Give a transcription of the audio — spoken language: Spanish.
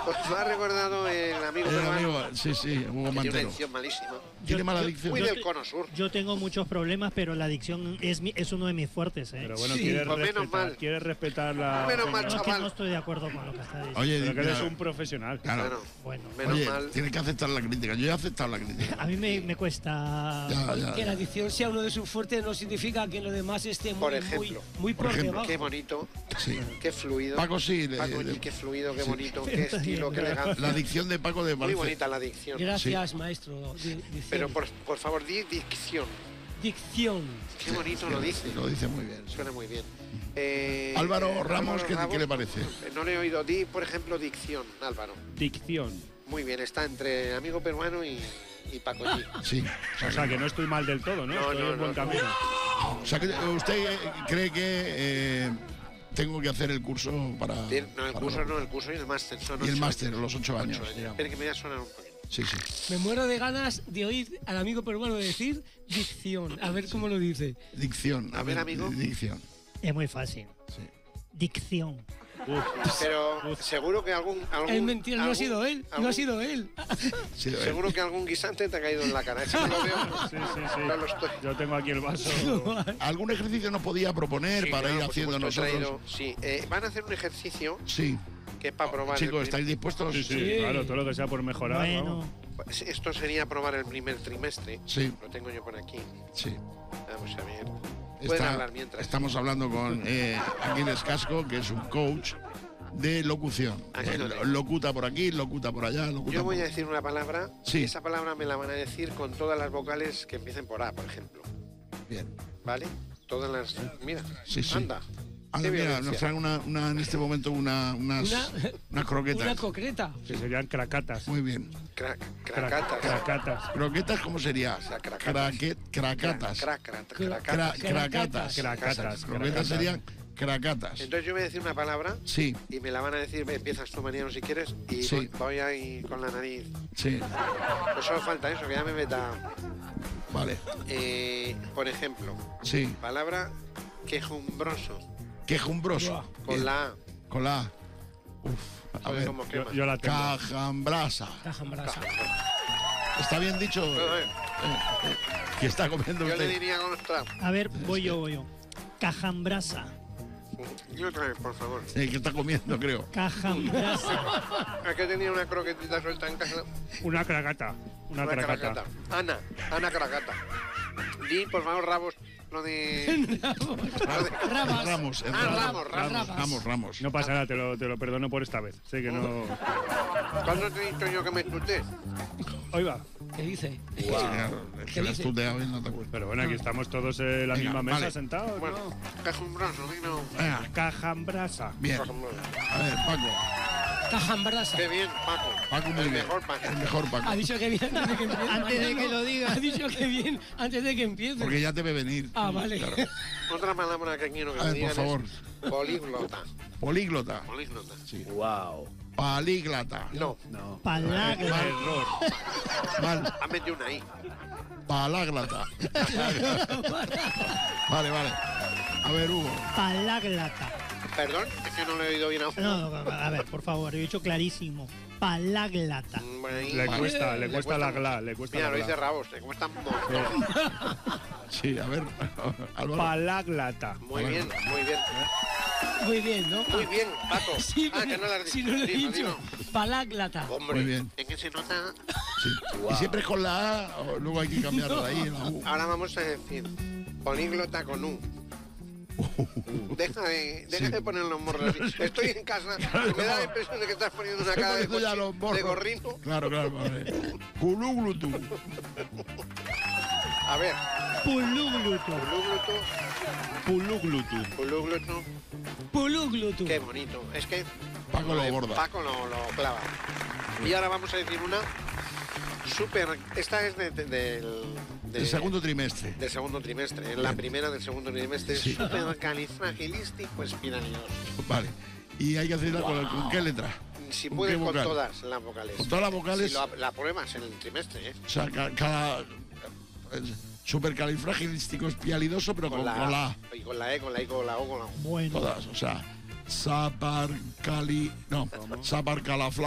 Pues me ha recordado el amigo peruano. Sí, Hugo Tiene una Mantero. adicción malísima. Tiene mala adicción. Muy del cono sur. Yo tengo muchos problemas, pero la adicción es uno de mis fuertes. Pero bueno, Sí, pues menos mal. quieres respetar la... Menos mal, No, es que chaval. no estoy de acuerdo con lo que está diciendo. Oye, Pero que eres mira, un profesional. claro. Bueno, Menos Oye, mal. tienes que aceptar la crítica. Yo he aceptado la crítica. a mí me cuesta... Que la adicción sea uno de sus fuertes no significa que lo demás esté Por muy, ejemplo. muy Por por ejemplo. debajo. Qué bonito. Sí. Qué fluido. Paco sí. Paco, y qué fluido, qué bonito, qué estilo, qué La elegancia. adicción de Paco de Muy Barce- bonita la adicción. Gracias, maestro. Dicción. Pero por favor, di dicción. Dicción. Qué bonito lo dice. Lo dice muy bien. Suena muy bien. Álvaro Ramos, ¿qué le parece? No le he oído. Di, por ejemplo, dicción, Álvaro. Dicción. Muy bien, está entre amigo peruano y Paco G. Sí. O sea, que no estoy mal del todo, ¿no? No, Estoy no, en buen no. camino. O sea, que usted cree que tengo que hacer el curso para... No, el curso y el máster. Son Y el 8 máster, años. los 8 años. 8 digamos. Espera que me voy a sonar un poquito. Sí. Me muero de ganas de oír al amigo peruano decir dicción. A ver cómo lo dice. Dicción. A ver, amigo. Dicción. Es muy fácil. Sí. Dicción. Pero seguro que algún Es mentira, no ha sido él. No ha sido él. Sí, Seguro que algún guisante te ha caído en la cara. Eso no lo veo. Sí, sí, sí. No lo estoy. Yo tengo aquí el vaso. ¿Algún ejercicio nos podía proponer Sí, para claro, ir por haciendo supuesto, he nosotros? traído- sí, van a hacer un ejercicio Sí. que es para probar. Chicos, ¿estáis dispuestos? Sí, sí, claro, todo lo que sea por mejorar. Bueno, vamos. Esto sería probar el primer trimestre. Sí. Lo tengo yo por aquí. Sí. Vamos a ver. Pueden hablar mientras. Estamos hablando con Aquiles Casco, que es un coach de locución. Aquí lo tengo. Locuta por aquí, locuta por allá, locuta Yo voy por... a decir una palabra. Sí. Y esa palabra me la van a decir con todas las vocales que empiecen por A, por ejemplo. Bien. ¿Vale? Todas las. Mira. Sí, sí. Anda. Anda, Qué mira, violencia. nos traen en este momento unas croquetas. Una concreta. Que serían cracatas. Muy bien. Cracatas. Cracatas. ¿Croquetas cómo sería? O sea, cracatas. Cracatas. Cracatas. Croquetas Cracatas. Croquetas serían cracatas. Entonces yo voy a decir una palabra Sí, y me la van a decir, empiezas tú, Mariano, si quieres, y Sí. voy ahí con la nariz. sí. Pues solo falta eso, que ya me meta. Vale. Por ejemplo, Sí. palabra quejumbroso, Quejumbroso. con Bien. la A. Con la A. Uf. A ¿Sabes ver. cómo quema? Yo la tengo. Cajambrasa. Cajambrasa. ¿Está bien dicho? A ver, ¿Qué está comiendo yo le usted? diría con otra. a ver, voy yo. Cajambrasa. Y otra vez, por favor. ¿Qué está comiendo, creo? Cajambrasa. Es que tenía una croquetita suelta en casa. Una cracata. Una cracata. Ana Cracata. Di, por favor, Rabos, lo de. Rabas. Ramos. Ramos. No pasa nada, te lo perdono por esta vez. Sé que no. ¿Cuándo te he dicho yo que me tutees? Oiga. ¿Qué dice? Claro, es que la has tuteado y no te acuerdas. Pero bueno, aquí estamos todos en la Venga, misma mesa vale. sentados. Bueno, quejumbroso, dino. Venga, Cajambrasa. bien. A ver, Paco. Cajambrasa. Qué bien, Paco. Paco muy El bien. mejor Paco. El mejor Paco. Ha dicho que bien antes de que empiece. Antes de que lo diga. Ha dicho que bien antes de que empiece. Porque ya te ve venir. Ah, vale. Otra palabra que quiero que A me ver, digan por favor. es políglota. Políglota. Políglota. Sí. Wow. Palíglata. No, No. Palagla. Error. Mal. ha metido una I. Paláglata. Vale. A ver, Hugo. Paláglata. Perdón, es que no lo he oído bien aún. No, a ver, por favor, he dicho clarísimo. Paláglata. Bueno, ahí- Le cuesta la cuesta gla. Le cuesta Mira, la lo dice gla. Rabos, le cuesta un montón. Sí, a ver. Álvaro. Paláglata. Muy bien, muy bien. Muy bien, ¿no? Muy bien, Paco. Sí, que no lo has si dicho. no lo he Dilo, dicho. dilo. Paláglata. Hombre, Muy bien. ¿en qué se nota? Sí. Y siempre es con la A, o luego hay que cambiarla ahí. La U. Ahora vamos a decir políglota con U. Deja de poner los morros así. Estoy en casa y me da la impresión de que estás poniendo una Estoy cara de, poniendo ya los morros. de gorrino. Claro, vale. Culuglutu. A ver, Puluglutu. Puluglutu. Puluglutu. Qué bonito. Es que Paco lo borda. Paco lo clava. Y ahora vamos a decir una súper. Esta es El segundo trimestre. del segundo trimestre. En la primera del segundo trimestre. Sí. Supercalifragilístico espinalidoso. Vale. ¿Y hay que hacerla con qué letra? Si ¿Con puedes qué con vocal? todas las vocales. Con todas las vocales. Si la pruebas en el trimestre, ¿eh? O sea, cada. Supercalifragilístico espialidoso, pero con la A. Y con la E, con la I, con la O, con la U. Bueno. Todas. O sea, saparcalafla.